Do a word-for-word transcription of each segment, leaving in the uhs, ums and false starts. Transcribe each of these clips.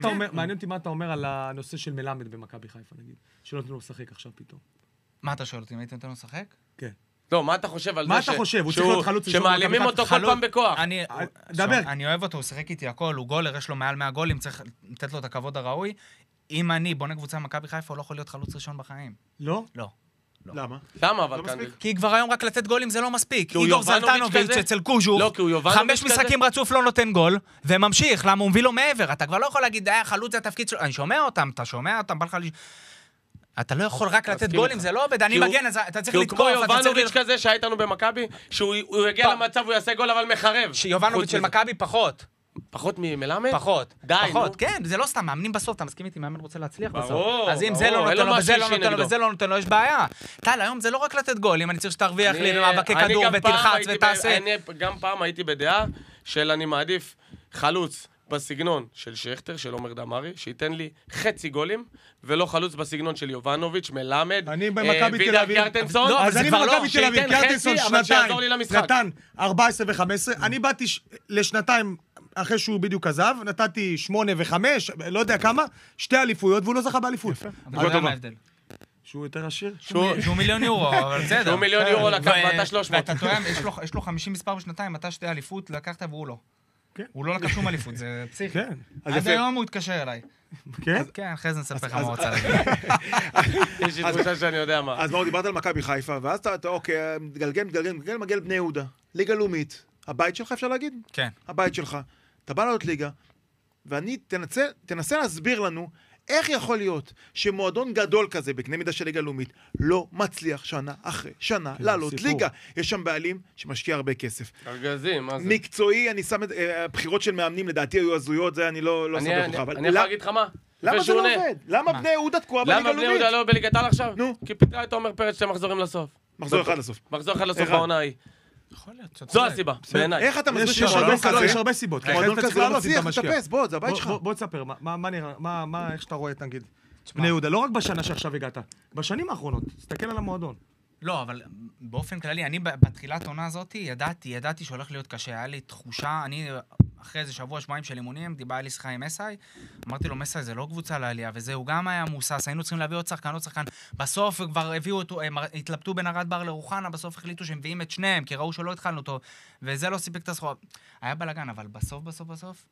מעניין אותי מה אתה אומר על הנושא של מלמד במכבי חיפה, נגיד, שלא נתנו לו לשחק עכשיו פתאום. מה אתה שואל אותי, אם הייתי נותן לו לשחק? כן. לא, מה אתה חושב על זה? מה אתה חושב? הוא צריך להיות חלוץ ראשון. שמעלימים אותו כל פעם בכוח. אני אוהב אותו, הוא שיחק איתי הכל, הוא גולר, יש לו מעל מאה גולים, צריך לתת לו את הכבוד הראוי. אם אני בונה קבוצה במכבי חיפה, הוא לא יכול להיות חלוץ ראשון בחיים. לא? לא. למה? למה אבל קנדיל? כי כבר היום רק לתת גולים זה לא מספיק. הוא איגור זלטנוביץ' אצל קוז'וך, לא, כי הוא יובנוביץ' חמש משחקים רצוף לא נותן גול, וממשיך, למה הוא מביא לו מעבר. אתה כבר לא יכול להגיד, אה, חלוץ זה התפקיד שלו. אני שומע אותם, אתה שומע אותם, בא לך... אתה לא יכול רק לתת גולים, זה לא עובד, אני מגן, אתה צריך לתקוף, כמו יובנוביץ' כזה שהיה איתנו במכבי, שהוא יגיע למצב, הוא יעשה גול אבל מחרב. שיובנוביץ' של מכבי פחות. פחות ממלמד? פחות. די, פחות, כן, זה לא סתם, מאמנים בסוף, אתה מסכים איתי, מאמן רוצה להצליח בסוף. ברור, אז אם זה לא נותן לו, וזה לא נותן לו, וזה לא נותן לו, יש בעיה. טל, היום זה לא רק לתת גולים, אני צריך שתרוויח לי במאבקי כדור ותלחץ ותעשה. אני גם פעם הייתי בדעה של אני מעדיף חלוץ בסגנון של שכטר, של עומר דמרי, שייתן לי חצי גולים, ולא חלוץ בסגנון של יובנוביץ', מלמד, וידר גרטנסון. אז אני במכבי תל אביב, גרטנסון שנתיים, נתן ארבע עשרה ו-חמש עשרה, אני באתי לשנתיים אחרי שהוא בדיוק עזב, נתתי שמונה וחמש, לא יודע כמה, שתי אליפויות, והוא לא זכה באליפות. אבל זה מה ההבדל. שהוא יותר עשיר? שהוא מיליון יורו, אבל בסדר. שהוא מיליון יורו לקח ואתה שלוש מאות. ואתה טועם, יש לו חמישים מספר בשנתיים, אתה שתי אליפות, לקחת והוא לא. הוא לא לקח שום אליפות, זה פסיכי. עד היום הוא התקשר אליי. כן? כן, אחרי זה נספר לך מה רוצה להגיד. יש לי תחושה שאני יודע מה. אז מה, דיברת על מכבי חיפה, ואז אתה, אוקיי, מתגלגל, מתגלגל, מתגלגל, מגיע לבני יהודה. ליגה לאומית. הבית שלך, אפשר להגיד? כן. הבית שלך. אתה בא לעלות ליגה, ואני תנסה, תנסה להסביר לנו איך יכול להיות שמועדון גדול כזה, בקנה מידה של ליגה לאומית, לא מצליח שנה אחרי שנה לעלות ליגה. יש שם בעלים שמשקיע הרבה כסף. ארגזים, מה זה? מקצועי, אני שם את הבחירות של מאמנים, לדעתי היו הזויות, זה אני לא אספר לך. אני יכול להגיד לך מה? למה זה לא עובד? למה בני יהודה תקועה בליגה לאומית? למה בני יהודה לא בליגת העל עכשיו? נו. כי פיתרה את עומר פרץ שתי מחזורים לסוף. מחזור אחד לסוף. מחזור אחד לסוף בעונה ההיא. יכול להיות. זו הסיבה, בעיניי. איך אתה מסביר שמועדון יש הרבה סיבות. מועדון כזה לא מצליח לטפס, בוא, זה הבית שלך. בוא תספר, מה נראה, מה, איך שאתה רואה, תגיד. בני יהודה, לא רק בשנה שעכשיו הגעת, בשנים האחרונות, תסתכל על המועדון. לא, אבל באופן כללי, אני בתחילת עונה הזאת ידעתי, ידעתי שהולך להיות קשה. היה לי תחושה, אני אחרי איזה שבוע, שבועיים של אימונים, דיבר לי שיחה עם מסאי, אמרתי לו, מסאי, זה לא קבוצה לעלייה, וזה, הוא גם היה מוסס, היינו צריכים להביא עוד שחקן, עוד שחקן. בסוף כבר הביאו אותו, הם התלבטו בין ארד בר לרוחנה, בסוף החליטו שהם מביאים את שניהם, כי ראו שלא התחלנו אותו, וזה לא סיפק את הסחורה. היה בלגן, אבל בסוף, בסוף, בסוף,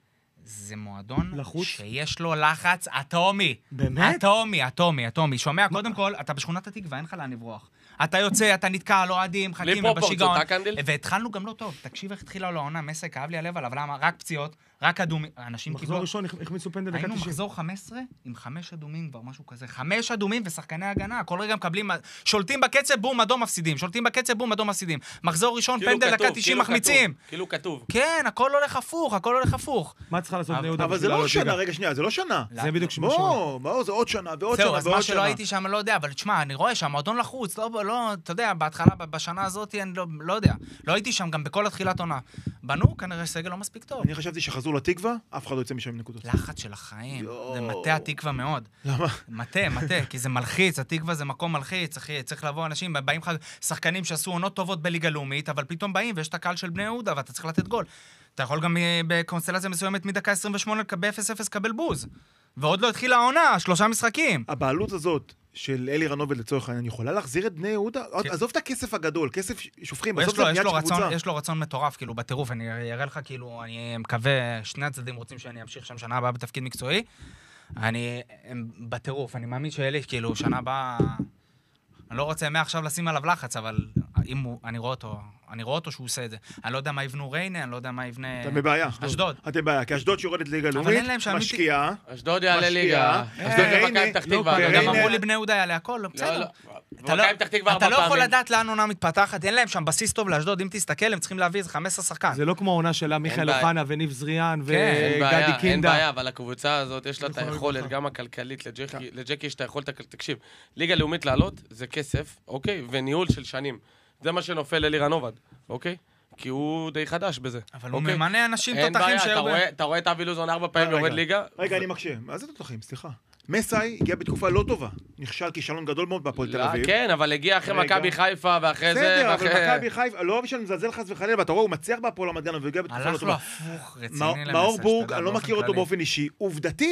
זה מועדון לחוץ? שיש לו לחץ אטומי. באמת? אטומי, אטומי, אטומי. שומע, קודם כל, אתה בשכונת התקווה, אין לך לאן לברוח. אתה יוצא, אתה נתקע על אוהדים, חכים ובשיגעון. והתחלנו גם לא טוב. תקשיב איך התחילה לו העונה, מסי, כאב לי הלב עליו, למה? רק פציעות, רק אדומים. אנשים מחזור ראשון, החמיצו פנדל דקה תשעים. היינו מחזור חמש עשרה עם חמש אדומים כבר, משהו כזה. חמש אדומים ושחקני הגנה. כל רגע מקבלים, שולטים בקצב, בום, אדום מפסידים. שולטים בקצב, בום, אדום מפסידים. מחזור ראשון, פנדל דקה תשעים מחמיצים. כאילו כתוב. כן, הכל הולך הפוך, הכל הולך הפוך. מה צריכה לעשות בני יהודה? אבל זה לא שנה, רגע שנייה, זה לא שנה. זה בדיוק שמה בוא, בוא, זה עוד שנה ועוד שנה ועוד שנה. אז מה שלא הייתי שם, לא יודע, אבל תשמע, אני רואה שהמועדון לחוץ, לא, לא, אתה יודע, בהתחלה, בשנה הזאת, אני לא, לא יודע. לא הייתי שם גם בכל התחילת עונה. בנו, כנראה סגל לא מספיק טוב. אני חשבתי שחזרו לתקווה, אף אחד לא יצא משם עם נקודות. לחץ של החיים. זה מטה התקווה מאוד. למה? מטה, מטה, כי זה מלחיץ, התקווה זה מקום מלחיץ, אחי, צריך לבוא אנשים, באים לך שחקנים שעשו עונות טובות בליגה לאומית, אבל פתאום באים ויש את הקהל של בני יהודה, ואתה צריך לתת גול. אתה יכול גם בקונסטלציה מסוימת מדקה עשרים ושמונה ב-אפס אפס קבל בוז. ועוד לא התחילה העונה, שלושה משחקים. הבעלות הזאת של אלי רנובל לצורך העניין, יכולה להחזיר את בני יהודה? עזוב את הכסף הגדול, כסף שופכים, בסוף זה בניית של קבוצה. יש לו רצון מטורף, כאילו, בטירוף, אני אראה לך, כאילו, אני מקווה, שני הצדדים רוצים שאני אמשיך שם שנה הבאה בתפקיד מקצועי. אני, בטירוף, אני מאמין שאלי, כאילו, שנה הבאה, אני לא רוצה מעכשיו לשים עליו לחץ, אבל אם הוא, אני רואה אותו, אני רואה אותו שהוא עושה את זה. אני לא יודע מה יבנו ריינה, אני לא יודע מה יבנה... אתם בבעיה. אשדוד. אתם בבעיה, כי אשדוד שיורדת ליגה לאומית, משקיעה. אשדוד יעלה ליגה. אשדוד ומכבי פתח תקווה. גם אמרו לי בני יהודה יעלה הכל, בסדר. אתה לא יכול לדעת לאן עונה מתפתחת, אין להם שם בסיס טוב לאשדוד, אם תסתכל, הם צריכים להביא איזה חמש עשרה שחקן. זה לא כמו העונה שלה מיכאל אוחנה וניב זריאן וגדי קינדה. אין בעיה, אבל הקבוצה הזאת יש לה את היכולת, גם הכלכלית, לג'קי יש את היכולת, תקשיב, ליגה לאומית לעלות זה כסף, אוקיי? וניהול של שנים. זה מה שנופל אלי רנובד, אוקיי? כי הוא די חדש בזה. אבל הוא ממנה אנשים אין תותחים בעיה, שהיו... אתה רואה את אבי לוזון ארבע פעמים יורד ליגה? רגע, אני מקשה. מה זה תותחים? סליחה. מסאי הגיע בתקופה לא טובה. נכשל כישלון גדול מאוד בהפועל תל אביב. כן, אבל הגיע אחרי מכבי חיפה ואחרי זה... בסדר, אבל מכבי חיפה, לא אוהב שאני מזלזל חס וחלילה, ואתה רואה, הוא מצליח בהפועל רמת גן, והגיע בתקופה לא טובה. הלך לו הפוך, רציני למסע. מאור בורג, אני לא מכיר אותו באופן אישי. עובדתית,